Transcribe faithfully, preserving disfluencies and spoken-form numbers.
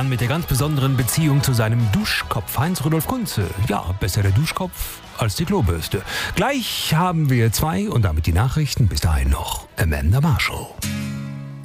Mann mit der ganz besonderen Beziehung zu seinem Duschkopf, Heinz-Rudolf Kunze. Ja, besser der Duschkopf als die Klobürste. Gleich haben wir zwei und damit die Nachrichten. Bis dahin noch Amanda Marshall.